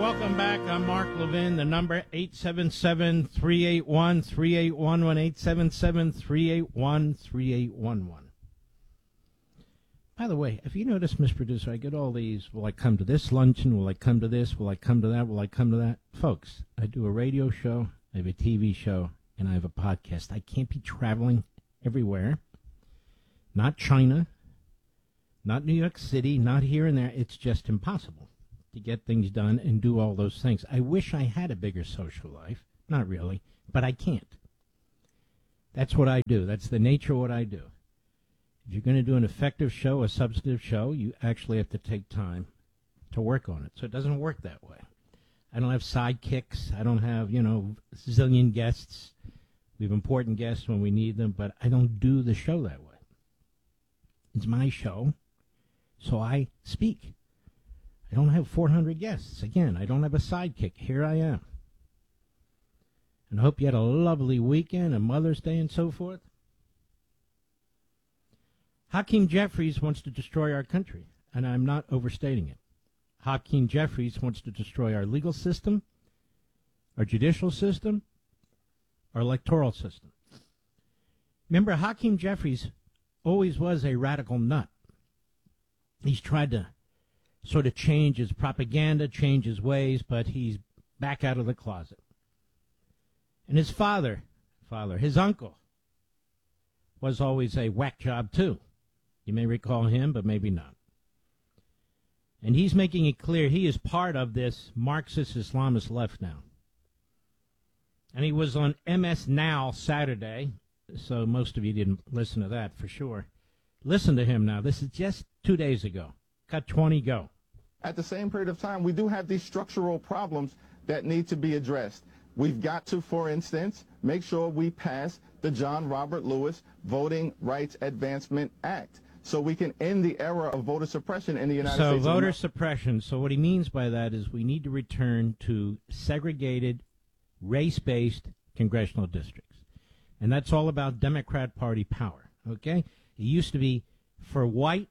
welcome back. I'm Mark Levin. The number 877-381-3811, 877-381-3811. By the way, if you notice, Miss Producer, I get all these, will I come to this luncheon? Will I come to this? Will I come to that? Will I come to that? Folks, I do a radio show, I have a TV show, and I have a podcast. I can't be traveling everywhere. Not China, not New York City, not here and there. It's just impossible to get things done and do all those things. I wish I had a bigger social life. Not really, but I can't. That's what I do. That's the nature of what I do. If you're going to do an effective show, a substantive show, you actually have to take time to work on it. So it doesn't work that way. I don't have sidekicks. I don't have, zillion guests. We have important guests when we need them, but I don't do the show that way. It's my show, so I speak. I don't have 400 guests. Again, I don't have a sidekick. Here I am. And I hope you had a lovely weekend, and Mother's Day and so forth. Hakeem Jeffries wants to destroy our country, and I'm not overstating it. Hakeem Jeffries wants to destroy our legal system, our judicial system, our electoral system. Remember, Hakeem Jeffries always was a radical nut. He's tried to sort of change his propaganda, change his ways, but he's back out of the closet. And his his uncle, was always a whack job too. You may recall him, but maybe not. And he's making it clear he is part of this Marxist Islamist left now. And he was on MS Now Saturday, so most of you didn't listen to that for sure. Listen to him now. This is just 2 days ago. Cut 20, go. At the same period of time, we do have these structural problems that need to be addressed. We've got to, for instance, make sure we pass the John Robert Lewis Voting Rights Advancement Act so we can end the era of voter suppression in the United States. So voter suppression. So what he means by that is we need to return to segregated, race-based congressional districts. And that's all about Democrat Party power, okay? It used to be for white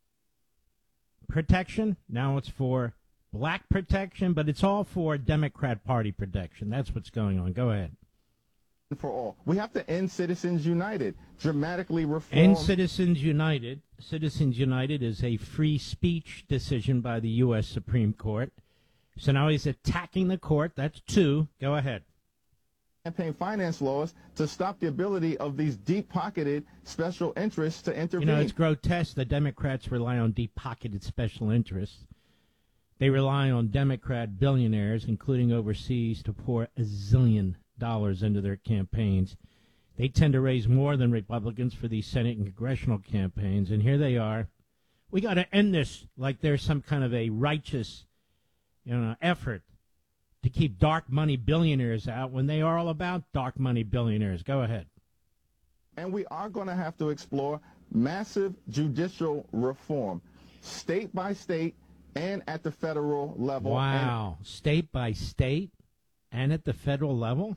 protection. Now it's for black protection, but it's all for Democrat Party protection. That's what's going on. Go ahead. For all. We have to end Citizens United, dramatically reform. End Citizens United. Citizens United is a free speech decision by the U.S. Supreme Court. So now he's attacking the court. That's two. Go ahead. Campaign finance laws to stop the ability of these deep-pocketed special interests to intervene. You know, it's grotesque. The Democrats rely on deep-pocketed special interests. They rely on Democrat billionaires, including overseas, to pour $1 zillion into their campaigns. They tend to raise more than Republicans for these Senate and congressional campaigns, and here they are. We got to end this like there's some kind of a righteous, effort to keep dark money billionaires out when they are all about dark money billionaires. Go ahead. And we are going to have to explore massive judicial reform, state by state and at the federal level. Wow. State by state and at the federal level?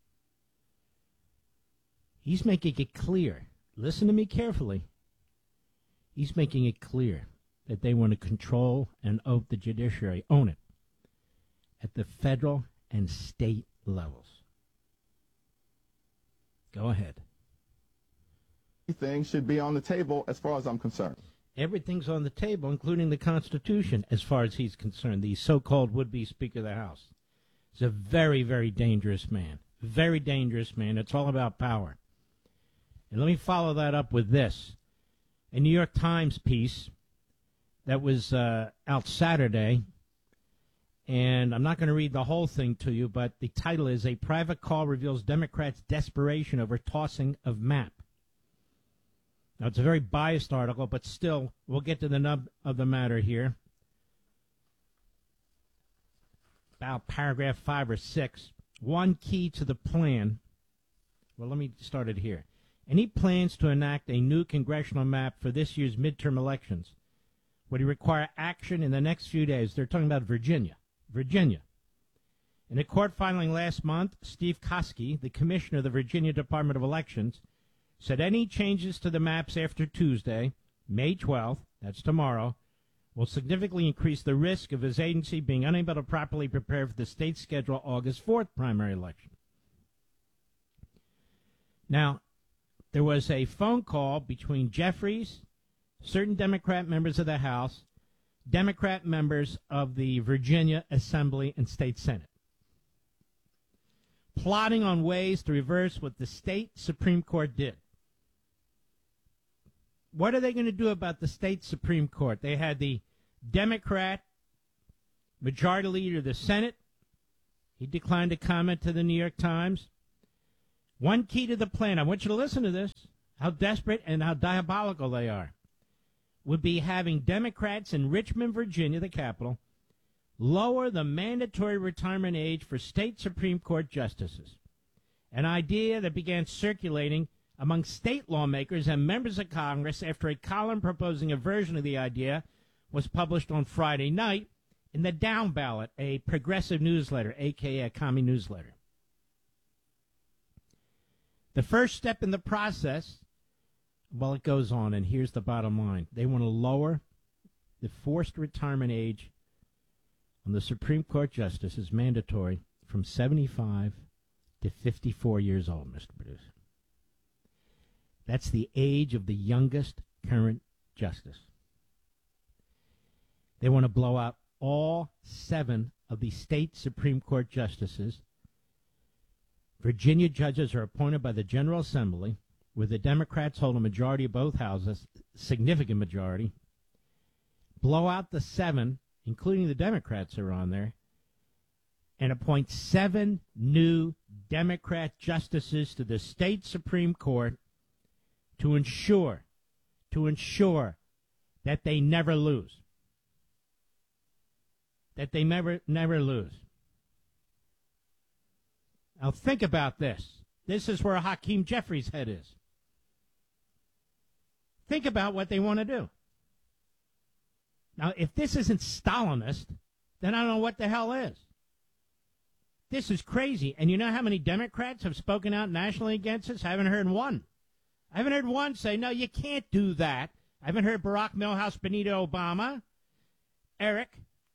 He's making it clear. Listen to me carefully. He's making it clear that they want to control and own the judiciary, own it, at the federal and state levels. Go ahead. Everything should be on the table as far as I'm concerned. Everything's on the table, including the Constitution, as far as he's concerned, the so-called would-be Speaker of the House. He's a very, very dangerous man. Very dangerous man. It's all about power. And let me follow that up with this. A New York Times piece that was out Saturday, and I'm not going to read the whole thing to you, but the title is A Private Call Reveals Democrats' Desperation Over Tossing of Map. Now, it's a very biased article, but still, we'll get to the nub of the matter here. About paragraph 5 or 6. One key to the plan. Well, let me start it here. Any plans to enact a new congressional map for this year's midterm elections would require action in the next few days. They're talking about Virginia. In a court filing last month, Steve Koski, the commissioner of the Virginia Department of Elections, said any changes to the maps after Tuesday, May 12th, that's tomorrow, will significantly increase the risk of his agency being unable to properly prepare for the state scheduled August 4th primary election. Now, there was a phone call between Jeffries, certain Democrat members of the House, Democrat members of the Virginia Assembly and State Senate, plotting on ways to reverse what the state Supreme Court did. What are they going to do about the state Supreme Court? They had the Democrat majority leader of the Senate. He declined to comment to the New York Times. One key to the plan, I want you to listen to this, how desperate and how diabolical they are, would be having Democrats in Richmond, Virginia, the capital, lower the mandatory retirement age for state Supreme Court justices, an idea that began circulating among state lawmakers and members of Congress after a column proposing a version of the idea was published on Friday night in the Down Ballot, a progressive newsletter, a.k.a. a commie newsletter. The first step in the process, well, it goes on, and here's the bottom line. They want to lower the forced retirement age on the Supreme Court justices, mandatory, from 75 to 54 years old, Mr. Producer. That's the age of the youngest current justice. They want to blow out all 7 of the state Supreme Court justices. Virginia judges are appointed by the General Assembly, where the Democrats hold a majority of both houses, significant majority. Blow out the 7, including the Democrats who are on there, and appoint 7 new Democrat justices to the state Supreme Court to ensure that they never lose. That they never lose. Now think about this. This is where Hakeem Jeffries' head is. Think about what they want to do. Now, if this isn't Stalinist, then I don't know what the hell is. This is crazy. And you know how many Democrats have spoken out nationally against this? I haven't heard one. I haven't heard one say, no, you can't do that. I haven't heard Barack Milhouse, Benito Obama, Eric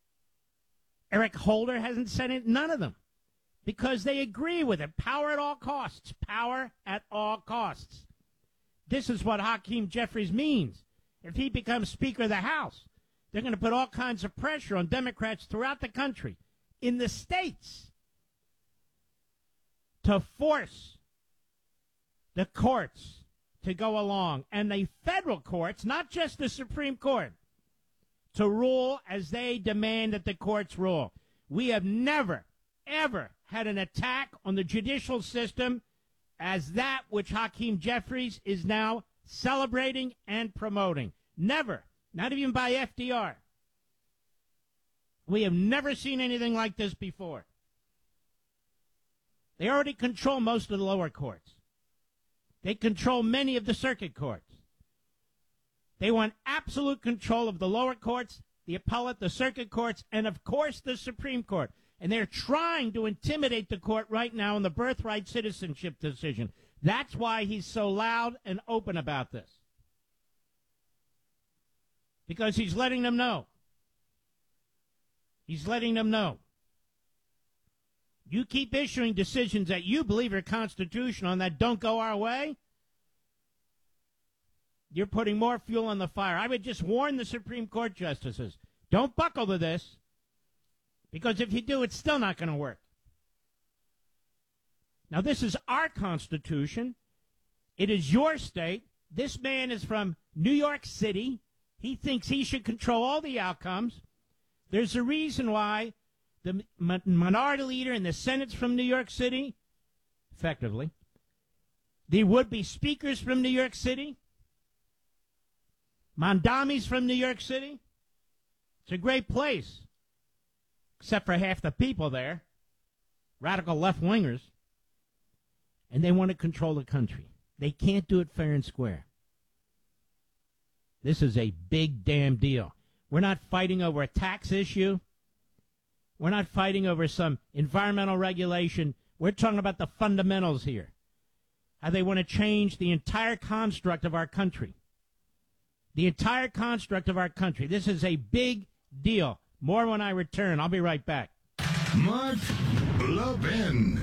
Holder hasn't said it, none of them. Because they agree with it. Power at all costs. Power at all costs. This is what Hakeem Jeffries means. If he becomes Speaker of the House, they're going to put all kinds of pressure on Democrats throughout the country, in the states, to force the courts to go along, and the federal courts, not just the Supreme Court, to rule as they demand that the courts rule. We have never, ever had an attack on the judicial system as that which Hakeem Jeffries is now celebrating and promoting. Never. Not even by FDR. We have never seen anything like this before. They already control most of the lower courts. They control many of the circuit courts. They want absolute control of the lower courts, the appellate, the circuit courts, and, of course, the Supreme Court. And they're trying to intimidate the court right now in the birthright citizenship decision. That's why he's so loud and open about this. Because he's letting them know. He's letting them know. You keep issuing decisions that you believe are constitutional and that don't go our way, you're putting more fuel on the fire. I would just warn the Supreme Court justices, don't buckle to this, because if you do, it's still not going to work. Now, this is our Constitution. It is your state. This man is from New York City. He thinks he should control all the outcomes. There's a reason why the minority leader in the Senate's from New York City, effectively. The would-be speakers from New York City. Mondami's from New York City. It's a great place, except for half the people there, radical left-wingers, and they want to control the country. They can't do it fair and square. This is a big damn deal. We're not fighting over a tax issue. We're not fighting over some environmental regulation. We're talking about the fundamentals here. How they want to change the entire construct of our country. the entire construct of our country. This is a big deal. More when I return. I'll be right back. Mark Levin.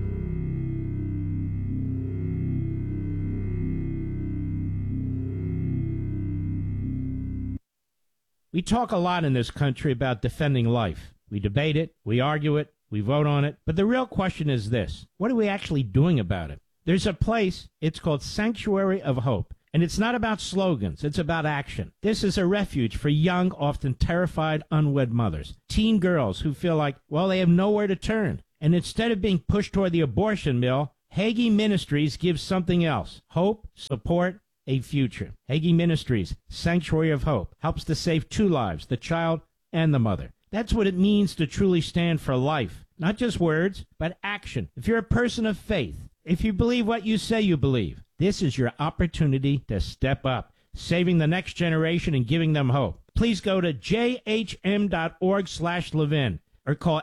We talk a lot in this country about defending life. We debate it, we argue it, we vote on it. But the real question is this: what are we actually doing about it? There's a place, it's called Sanctuary of Hope. And it's not about slogans, it's about action. This is a refuge for young, often terrified, unwed mothers. Teen girls who feel like, well, they have nowhere to turn. And instead of being pushed toward the abortion mill, Hagee Ministries gives something else: hope, support, a future. Hagee Ministries, Sanctuary of Hope, helps to save 2 lives, the child and the mother. That's what it means to truly stand for life. Not just words, but action. If you're a person of faith, if you believe what you say you believe, this is your opportunity to step up, saving the next generation and giving them hope. Please go to jhm.org/Levin or call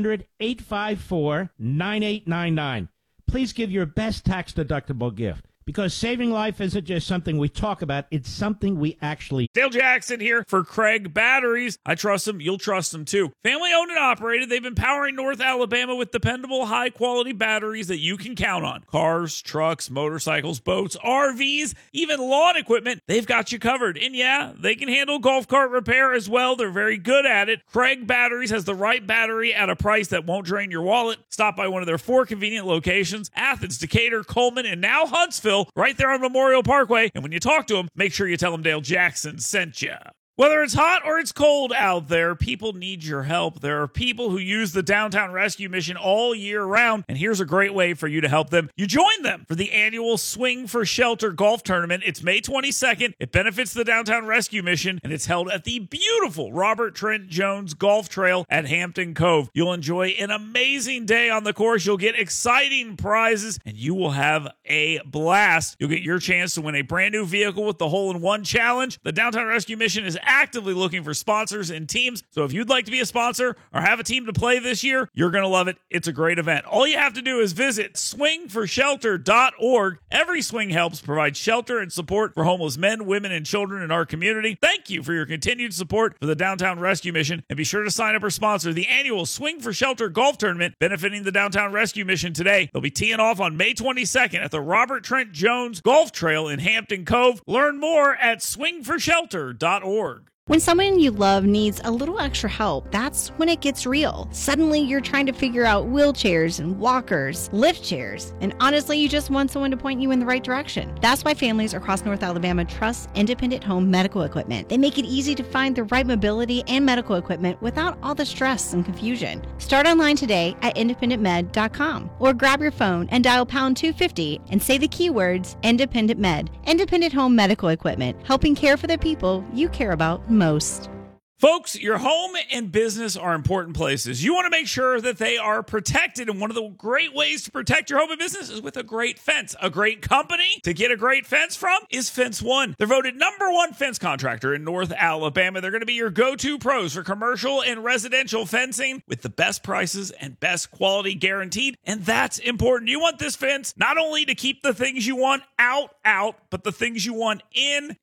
800-854-9899. Please give your best tax-deductible gift. Because saving life isn't just something we talk about, it's something we actually... Dale Jackson here for Craig Batteries. I trust them. You'll trust them too. Family owned and operated. They've been powering North Alabama with dependable, high-quality batteries that you can count on. Cars, trucks, motorcycles, boats, RVs, even lawn equipment. They've got you covered. And yeah, they can handle golf cart repair as well. They're very good at it. Craig Batteries has the right battery at a price that won't drain your wallet. Stop by one of their 4 convenient locations: Athens, Decatur, Coleman, and now Huntsville, right there on Memorial Parkway. And when you talk to them, make sure you tell them Dale Jackson sent you. Whether it's hot or it's cold out there, people need your help. There are people who use the Downtown Rescue Mission all year round, and here's a great way for you to help them. You join them for the annual Swing for Shelter golf tournament. It's May 22nd. It benefits the Downtown Rescue Mission, and it's held at the beautiful Robert Trent Jones Golf Trail at Hampton Cove. You'll enjoy an amazing day on the course. You'll get exciting prizes, and you will have a blast. You'll get your chance to win a brand new vehicle with the Hole-in-One Challenge. The Downtown Rescue Mission is actively looking for sponsors and teams. So if you'd like to be a sponsor or have a team to play this year, you're going to love it. It's a great event. All you have to do is visit swingforshelter.org. Every swing helps provide shelter and support for homeless men, women, and children in our community. Thank you for your continued support for the Downtown Rescue Mission, and be sure to sign up or sponsor the annual Swing for Shelter golf tournament benefiting the Downtown Rescue Mission today. They'll be teeing off on May 22nd at the Robert Trent Jones Golf Trail in Hampton Cove. Learn more at swingforshelter.org. When someone you love needs a little extra help, that's when it gets real. Suddenly, you're trying to figure out wheelchairs and walkers, lift chairs, and honestly, you just want someone to point you in the right direction. That's why families across North Alabama trust Independent Home Medical Equipment. They make it easy to find the right mobility and medical equipment without all the stress and confusion. Start online today at independentmed.com or grab your phone and dial pound 250 and say the keywords Independent Med. Independent Home Medical Equipment, helping care for the people you care about most. Folks, your home and business are important places. You want to make sure that they are protected, and one of the great ways to protect your home and business is with a great fence. A great company to get a great fence from is Fence One. They're voted #1 fence contractor in North Alabama. They're going to be your go-to pros for commercial and residential fencing with the best prices and best quality guaranteed, and that's important. You want this fence not only to keep the things you want out, but the things you want in,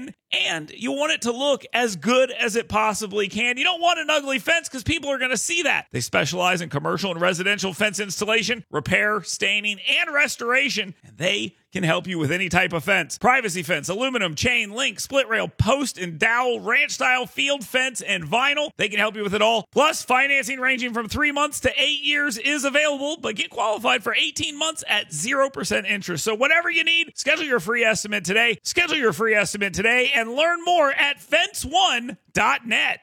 and you want it to look as good as it possibly can. You don't want an ugly fence because people are going to see that. They specialize in commercial and residential fence installation, repair, staining, and restoration, and they can help you with any type of fence. Privacy fence, aluminum, chain, link, split rail, post and dowel, ranch style, field fence, and vinyl. They can help you with it all. Plus, financing ranging from 3 months to 8 years is available, but get qualified for 18 months at 0% interest. So whatever you need, schedule your free estimate today. Schedule your free estimate today and learn more at fence1.net.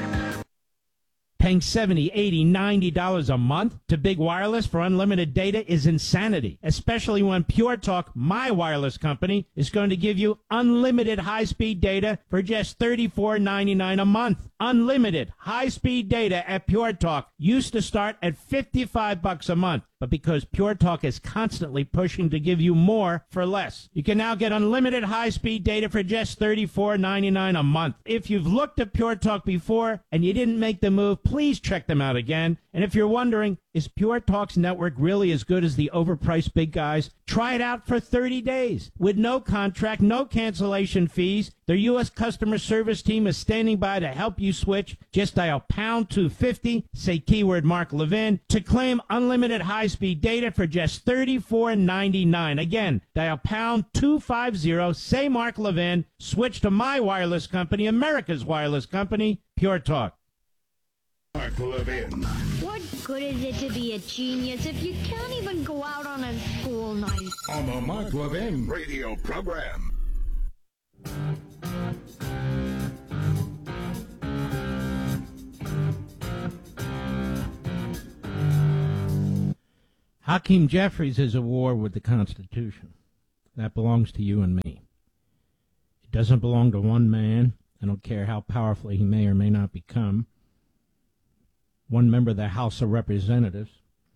Paying $70, $80, $90 a month to Big Wireless for unlimited data is insanity, especially when Pure Talk, my wireless company, is going to give you unlimited high-speed data for just $34.99 a month. Unlimited high-speed data at Pure Talk used to start at $55 a month. But because Pure Talk is constantly pushing to give you more for less, you can now get unlimited high-speed data for just $34.99 a month. If you've looked at Pure Talk before and you didn't make the move, Please check them out again. And if you're wondering, is Pure Talk's network really as good as the overpriced big guys? Try it out for 30 days with no contract, no cancellation fees. Their U.S. customer service team is standing by to help you switch. Just dial pound 250, say keyword Mark Levin, to claim unlimited high-speed data for just $34.99. Again, dial pound 250, say Mark Levin, switch to my wireless company, America's wireless company, Pure Talk. Mark Levin. What good is it to be a genius if you can't even go out on a school night? On the Mark Levin radio program. Hakeem Jeffries is at war with the Constitution. That belongs to you and me. It doesn't belong to one man. I don't care how powerful he may or may not become. One member of the House of Representatives.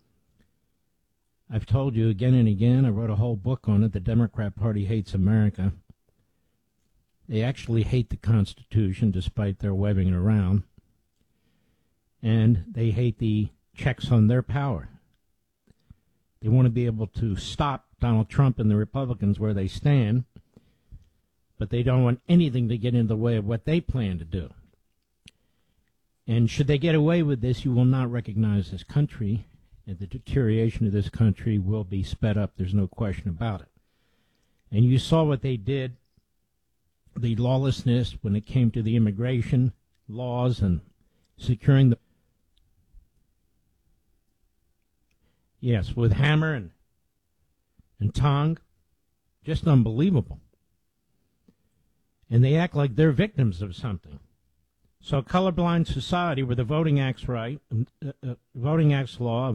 I've told you again and again, I wrote a whole book on it, The Democrat Party Hates America. They actually hate the Constitution, despite their waving it around. And they hate the checks on their power. They want to be able to stop Donald Trump and the Republicans where they stand, but they don't want anything to get in the way of what they plan to do. And should they get away with this, you will not recognize this country, and the deterioration of this country will be sped up. There's no question about it. And you saw what they did, the lawlessness when it came to the immigration laws and securing the... Yes, with hammer and tong. Just unbelievable. And they act like they're victims of something. So colorblind society, where the Voting Acts Voting Acts law of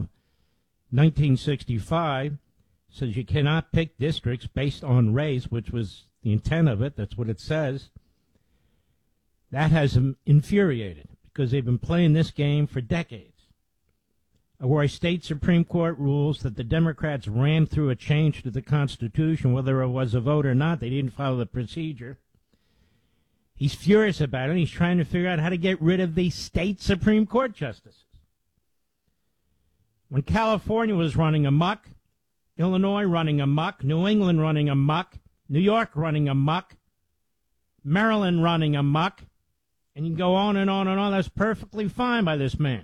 1965 says you cannot pick districts based on race, which was the intent of it. That's what it says. That has them infuriated because they've been playing this game for decades. Where a state Supreme Court rules that the Democrats ran through a change to the Constitution, whether it was a vote or not, they didn't follow the procedure. He's furious about it. He's trying to figure out how to get rid of the state Supreme Court justices. When California was running amok, Illinois running amok, New England running amok, New York running amok, Maryland running amok, and you can go on and on and on. That's perfectly fine by this man.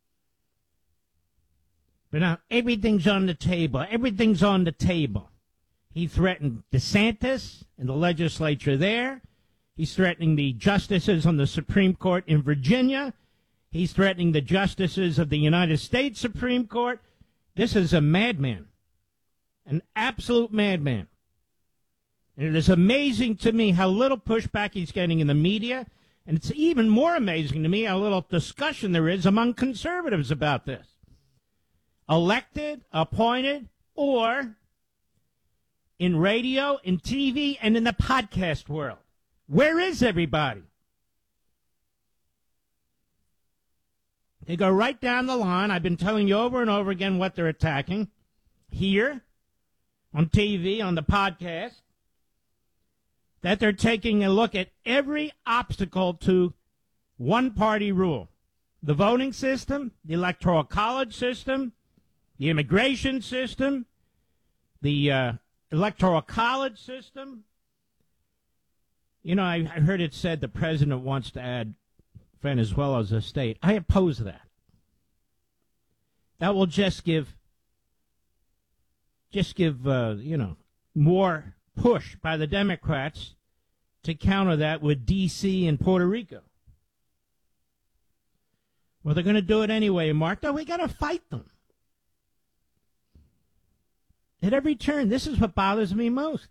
But now everything's on the table. Everything's on the table. He threatened DeSantis and the legislature there. He's threatening the justices on the Supreme Court in Virginia. He's threatening the justices of the United States Supreme Court. This is a madman, an absolute madman. And it is amazing to me how little pushback he's getting in the media. And it's even more amazing to me how little discussion there is among conservatives about this. Elected, appointed, or in radio, in TV, and in the podcast world. Where is everybody? They go right down the line. I've been telling you over and over again what they're attacking. Here, on TV, on the podcast, that they're taking a look at every obstacle to one-party rule. The voting system, the electoral college system, the immigration system, the electoral college system. You know, I heard it said the president wants to add Venezuela as a state. I oppose that. That will just give more push by the Democrats to counter that with D.C. and Puerto Rico. Well, they're going to do it anyway, Mark. No, we got to fight them. At every turn, this is what bothers me most.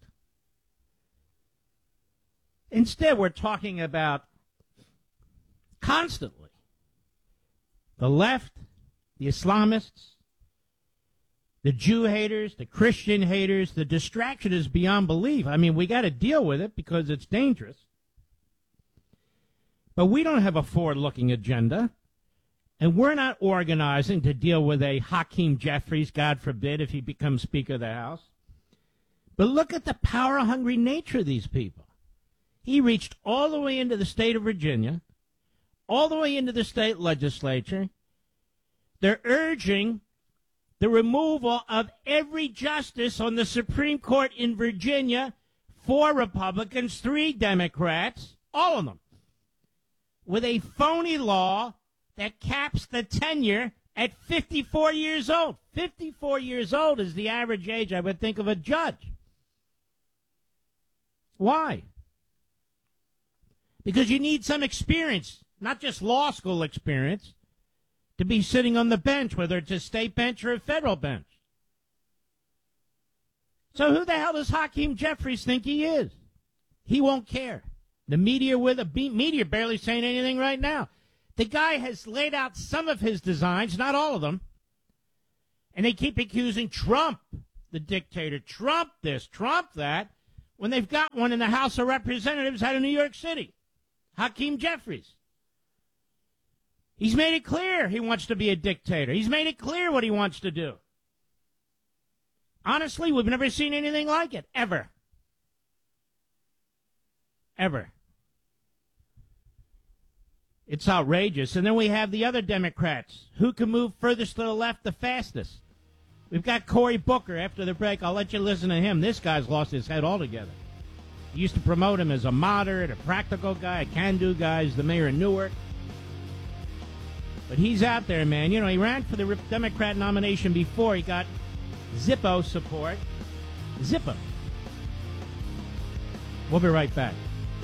Instead, we're talking about constantly the left, the Islamists, the Jew haters, the Christian haters. The distraction is beyond belief. I mean, we got to deal with it because it's dangerous. But we don't have a forward-looking agenda. And we're not organizing to deal with a Hakeem Jeffries, God forbid, if he becomes Speaker of the House. But look at the power-hungry nature of these people. He reached all the way into the state of Virginia, all the way into the state legislature. They're urging the removal of every justice on the Supreme Court in Virginia, 4 Republicans, 3 Democrats, all of them, with a phony law that caps the tenure at 54 years old. 54 years old is the average age, I would think, of a judge. Why? Because you need some experience, not just law school experience, to be sitting on the bench, whether it's a state bench or a federal bench. So who the hell does Hakeem Jeffries think he is? He won't care. The media barely saying anything right now. The guy has laid out some of his designs, not all of them, and they keep accusing Trump, the dictator, Trump this, Trump that, when they've got one in the House of Representatives out of New York City, Hakeem Jeffries. He's made it clear he wants to be a dictator. He's made it clear what he wants to do. Honestly, we've never seen anything like it, ever. Ever. It's outrageous. And then we have the other Democrats. Who can move furthest to the left the fastest? We've got Cory Booker. After the break, I'll let you listen to him. This guy's lost his head altogether. He used to promote him as a moderate, a practical guy, a can-do guy. He's the mayor of Newark. But he's out there, man. You know, he ran for the Democrat nomination before. He got Zippo support. Zippo. We'll be right back.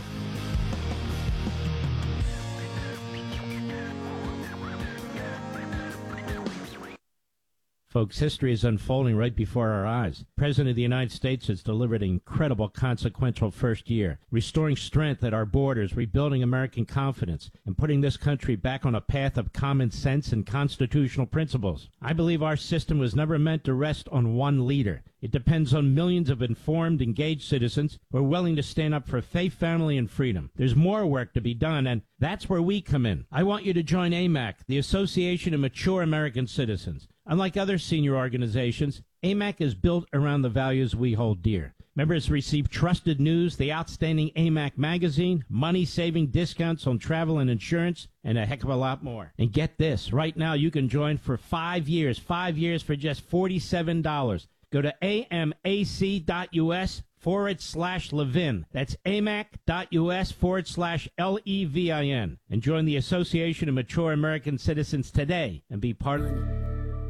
Folks, history is unfolding right before our eyes. The President of the United States has delivered an incredible, consequential first year, restoring strength at our borders, rebuilding American confidence, and putting this country back on a path of common sense and constitutional principles. I believe our system was never meant to rest on one leader. It depends on millions of informed, engaged citizens who are willing to stand up for faith, family, and freedom. There's more work to be done, and that's where we come in. I want you to join AMAC, the Association of Mature American Citizens. Unlike other senior organizations, AMAC is built around the values we hold dear. Members receive trusted news, the outstanding AMAC magazine, money-saving discounts on travel and insurance, and a heck of a lot more. And get this, right now you can join for 5 years for just $47. Go to amac.us/Levin. That's amac.us/LEVIN. And join the Association of Mature American Citizens today and be part of the...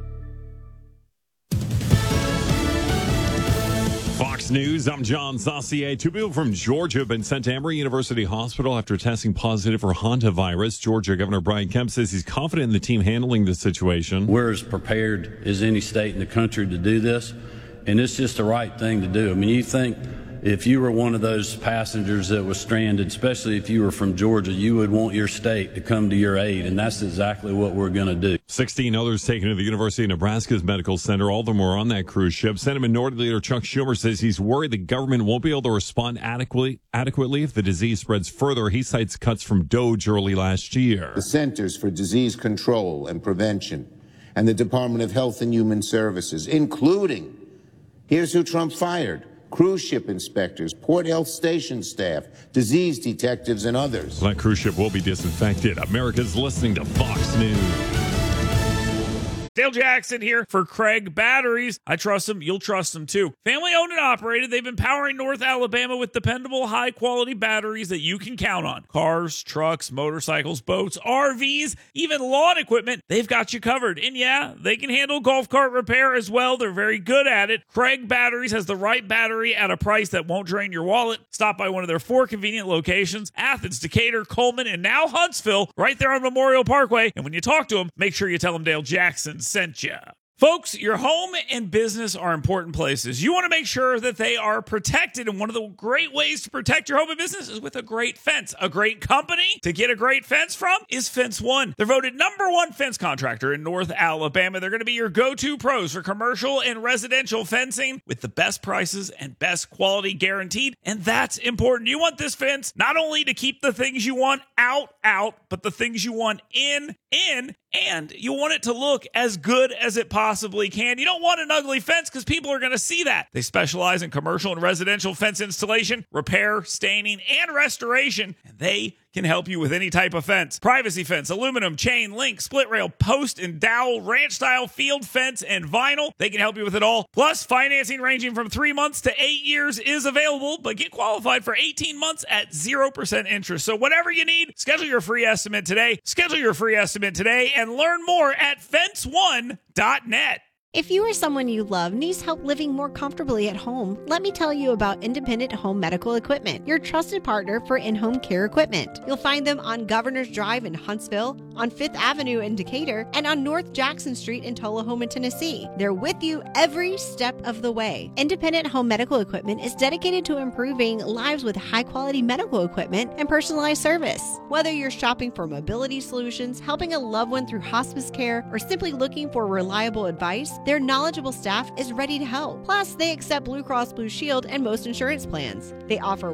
Fox News, I'm John Saucier. 2 people from Georgia have been sent to Emory University Hospital after testing positive for hantavirus. Georgia Governor Brian Kemp says he's confident in the team handling the situation. We're as prepared as any state in the country to do this, and it's just the right thing to do. I mean, you think if you were one of those passengers that was stranded, especially if you were from Georgia, you would want your state to come to your aid, and that's exactly what we're going to do. 16 others taken to the University of Nebraska's medical center. All of them were on that cruise ship. Senate Minority Leader Chuck Schumer says he's worried the government won't be able to respond adequately if the disease spreads further. He cites cuts from DOGE early last year. The Centers for Disease Control and Prevention and the Department of Health and Human Services, including, here's who Trump fired: cruise ship inspectors, port health station staff, disease detectives, and others. That cruise ship will be disinfected. America's listening to Fox News. Dale Jackson here for Craig Batteries. I trust them. You'll trust them too. Family owned and operated. They've been powering North Alabama with dependable, high quality batteries that you can count on. Cars, trucks, motorcycles, boats, RVs, even lawn equipment. They've got you covered. And yeah, they can handle golf cart repair as well. They're very good at it. Craig Batteries has the right battery at a price that won't drain your wallet. Stop by one of their 4 convenient locations: Athens, Decatur, Coleman, and now Huntsville, right there on Memorial Parkway. And when you talk to them, make sure you tell them Dale Jackson sent you. Folks, your home and business are important places. You want to make sure that they are protected, and one of the great ways to protect your home and business is with a great fence. A great company to get a great fence from is Fence One. They're voted #1 fence contractor in North Alabama. They're going to be your go-to pros for commercial and residential fencing with the best prices and best quality guaranteed, and that's important. You want this fence not only to keep the things you want out, but the things you want in, and you want it to look as good as it possibly can. You don't want an ugly fence because people are going to see that. They specialize in commercial and residential fence installation, repair, staining, and restoration, and they can help you with any type of fence. Privacy fence, aluminum, chain, link, split rail, post and dowel, ranch style, field fence, and vinyl. They can help you with it all. Plus, financing ranging from 3 months to 8 years is available, but get qualified for 18 months at 0% interest. So whatever you need, schedule your free estimate today. Schedule your free estimate today and learn more at fence1.net. If you or someone you love needs help living more comfortably at home, let me tell you about Independent Home Medical Equipment, your trusted partner for in-home care equipment. You'll find them on Governor's Drive in Huntsville, on 5th Avenue in Decatur, and on North Jackson Street in Tullahoma, Tennessee. They're with you every step of the way. Independent Home Medical Equipment is dedicated to improving lives with high-quality medical equipment and personalized service. Whether you're shopping for mobility solutions, helping a loved one through hospice care, or simply looking for reliable advice, their knowledgeable staff is ready to help. Plus, they accept Blue Cross Blue Shield and most insurance plans. They offer